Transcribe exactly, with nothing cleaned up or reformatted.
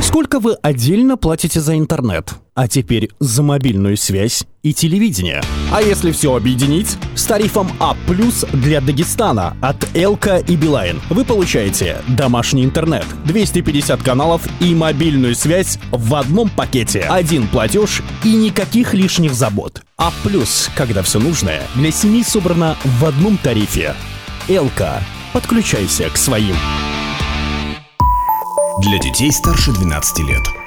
Сколько вы отдельно платите за интернет? А теперь за мобильную связь и телевидение. А если все объединить? С тарифом А+ для Дагестана от Элка и Билайн вы получаете домашний интернет, двести пятьдесят каналов и мобильную связь в одном пакете. Один платеж и никаких лишних забот. А+, когда все нужное для семьи собрано в одном тарифе. Элка. Подключайся к своим. Для детей старше двенадцати лет.